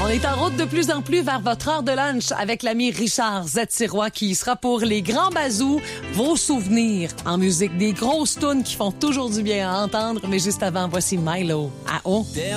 On est en route de plus en plus vers votre heure de lunch avec l'ami Richard Z-Sirois qui sera pour les grands bazous, vos souvenirs en musique, des grosses tunes qui font toujours du bien à entendre. Mais juste avant, voici Milo à On.